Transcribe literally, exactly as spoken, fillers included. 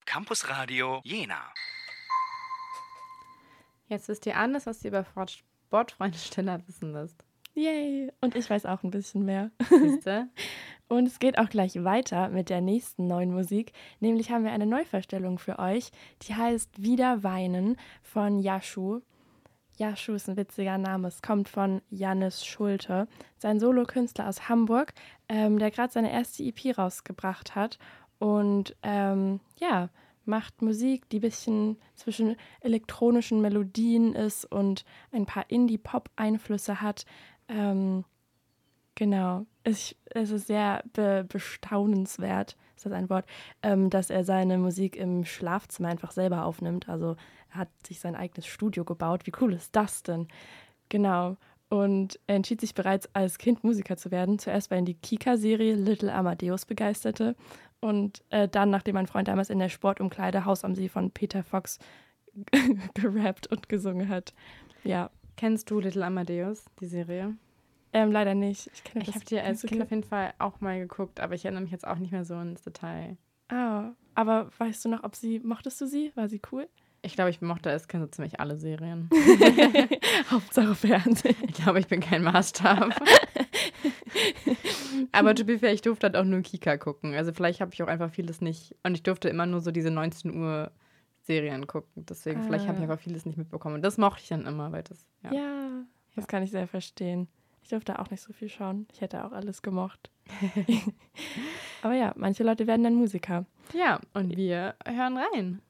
Campus Radio Jena. Jetzt wisst ihr alles, was ihr über Sportfreunde Stiller wissen müsst. Yay! Und ich weiß auch ein bisschen mehr. Siehste? Und es geht auch gleich weiter mit der nächsten neuen Musik. Nämlich haben wir eine Neuvorstellung für euch. Die heißt Wieder Weinen von Yashu. Yashu ist ein witziger Name. Es kommt von Jannis Schulte. Sein Solokünstler aus Hamburg, ähm, der gerade seine erste E P rausgebracht hat. Und ähm, ja, macht Musik, die ein bisschen zwischen elektronischen Melodien ist und ein paar Indie-Pop-Einflüsse hat. Ähm, genau. Es, es ist sehr be- bestaunenswert, ist das ein Wort, ähm, dass er seine Musik im Schlafzimmer einfach selber aufnimmt. Also er hat sich sein eigenes Studio gebaut. Wie cool ist das denn? Genau. Und er entschied sich bereits als Kind Musiker zu werden. Zuerst, weil ihn die Kika-Serie Little Amadeus begeisterte. Und äh, dann, nachdem mein Freund damals in der Sportumkleide Haus am See von Peter Fox gerappt und gesungen hat. Ja. Kennst du Little Amadeus, die Serie? Ähm, leider nicht. Ich, Ich habe die als Kind auf jeden Fall auch mal geguckt, aber ich erinnere mich jetzt auch nicht mehr so ins Detail. Ah, aber weißt du noch, ob sie, mochtest du sie? War sie cool? Ich glaube, ich mochte als Kind so ziemlich alle Serien. Hauptsache Fernsehen. Ich glaube, ich bin kein Maßstab. Aber to be fair, ich durfte halt auch nur Kika gucken. Also vielleicht habe ich auch einfach vieles nicht. Und ich durfte immer nur so diese neunzehn Uhr Serien gucken. Deswegen, ah. vielleicht habe ich einfach vieles nicht mitbekommen. Und das mochte ich dann immer, weil das, ja. Ja, das ja. kann ich sehr verstehen. Ich durfte auch nicht so viel schauen. Ich hätte auch alles gemocht. Aber ja, manche Leute werden dann Musiker. Ja, und wir hören rein.